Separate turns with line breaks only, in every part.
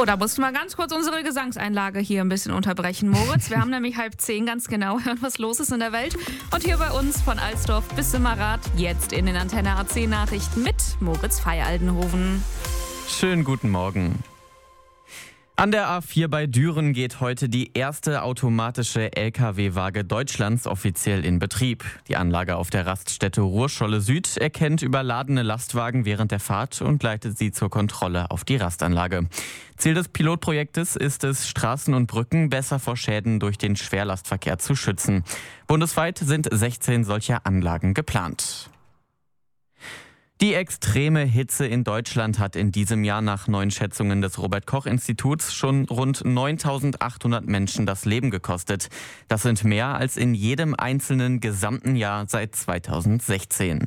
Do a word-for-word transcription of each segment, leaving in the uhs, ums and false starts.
Oh, da mussten wir ganz kurz unsere Gesangseinlage hier ein bisschen unterbrechen, Moritz. Wir haben nämlich halb zehn ganz genau hören, was los ist in der Welt. Und hier bei uns von Alsdorf bis Simmerath jetzt in den Antenne A C Nachrichten mit Moritz Fey-Aldenhoven.
Schönen guten Morgen. An der A vier bei Düren geht heute die erste automatische L K W-Waage Deutschlands offiziell in Betrieb. Die Anlage auf der Raststätte Ruhrscholle Süd erkennt überladene Lastwagen während der Fahrt und leitet sie zur Kontrolle auf die Rastanlage. Ziel des Pilotprojektes ist es, Straßen und Brücken besser vor Schäden durch den Schwerlastverkehr zu schützen. Bundesweit sind sechzehn solcher Anlagen geplant. Die extreme Hitze in Deutschland hat in diesem Jahr nach neuen Schätzungen des Robert-Koch-Instituts schon rund neuntausendachthundert Menschen das Leben gekostet. Das sind mehr als in jedem einzelnen gesamten Jahr seit zweitausendsechzehn.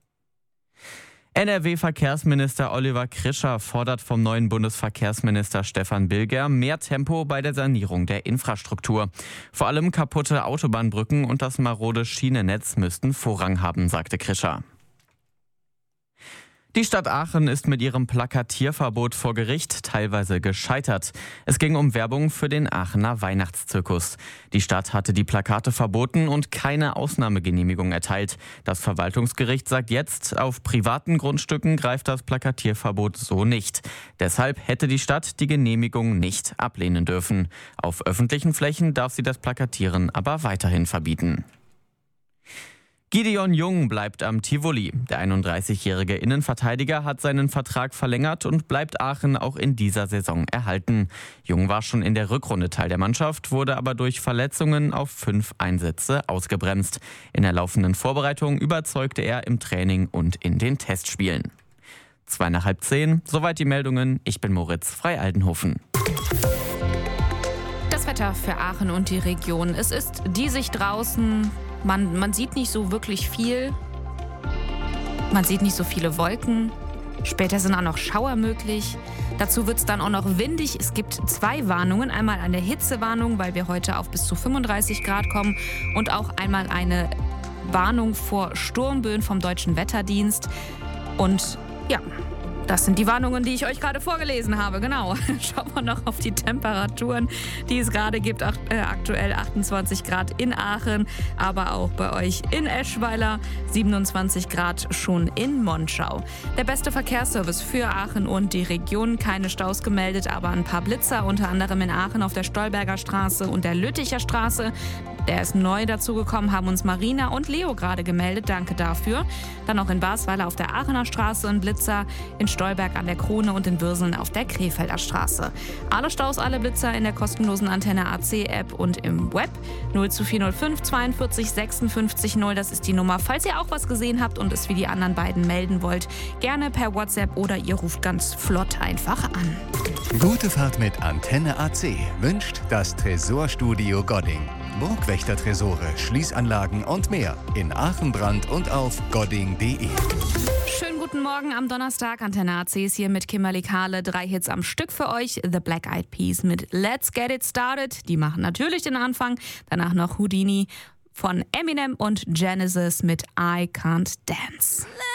N R W-Verkehrsminister Oliver Krischer fordert vom neuen Bundesverkehrsminister Stefan Bilger mehr Tempo bei der Sanierung der Infrastruktur. Vor allem kaputte Autobahnbrücken und das marode Schienennetz müssten Vorrang haben, sagte Krischer. Die Stadt Aachen ist mit ihrem Plakatierverbot vor Gericht teilweise gescheitert. Es ging um Werbung für den Aachener Weihnachtszirkus. Die Stadt hatte die Plakate verboten und keine Ausnahmegenehmigung erteilt. Das Verwaltungsgericht sagt jetzt, auf privaten Grundstücken greift das Plakatierverbot so nicht. Deshalb hätte die Stadt die Genehmigung nicht ablehnen dürfen. Auf öffentlichen Flächen darf sie das Plakatieren aber weiterhin verbieten. Gideon Jung bleibt am Tivoli. Der einunddreißigjährige Innenverteidiger hat seinen Vertrag verlängert und bleibt Aachen auch in dieser Saison erhalten. Jung war schon in der Rückrunde Teil der Mannschaft, wurde aber durch Verletzungen auf fünf Einsätze ausgebremst. In der laufenden Vorbereitung überzeugte er im Training und in den Testspielen. Zwei nach halb zehn, soweit die Meldungen. Ich bin Moritz Fey-Aldenhoven.
Das Wetter für Aachen und die Region. Es ist diesig draußen. Man, man sieht nicht so wirklich viel. Man sieht nicht so viele Wolken. Später sind auch noch Schauer möglich. Dazu wird es dann auch noch windig. Es gibt zwei Warnungen. Einmal eine Hitzewarnung, weil wir heute auf bis zu fünfunddreißig Grad kommen. Und auch einmal eine Warnung vor Sturmböen vom Deutschen Wetterdienst. Und ja, das sind die Warnungen, die ich euch gerade vorgelesen habe. Genau. Schauen wir noch auf die Temperaturen, die es gerade gibt. Ach, äh, aktuell achtundzwanzig Grad in Aachen, aber auch bei euch in Eschweiler. siebenundzwanzig Grad schon in Monschau. Der beste Verkehrsservice für Aachen und die Region. Keine Staus gemeldet, aber ein paar Blitzer, unter anderem in Aachen auf der Stolberger Straße und der Lütticher Straße. Der ist neu dazugekommen, haben uns Marina und Leo gerade gemeldet. Danke dafür. Dann auch in Basweiler auf der Aachener Straße ein Blitzer, in Stolberg an der Krone und in Würseln auf der Krefelder Straße. Alle Staus, alle Blitzer in der kostenlosen Antenne A C App und im Web. null zu vier null fünf zweiundvierzig sechsundfünfzig null, das ist die Nummer. Falls ihr auch was gesehen habt und es wie die anderen beiden melden wollt, gerne per WhatsApp oder ihr ruft ganz flott einfach an.
Gute Fahrt mit Antenne A C wünscht das Tresorstudio Godding. Burgwächter-Tresore, Schließanlagen und mehr in Aachen, Brand und auf godding punkt de.
Schönen guten Morgen am Donnerstag. Antenne A C ist hier mit Kimberly Kahle. Drei Hits am Stück für euch. The Black Eyed Peas mit Let's Get It Started. Die machen natürlich den Anfang. Danach noch Houdini von Eminem und Genesis mit I Can't Dance.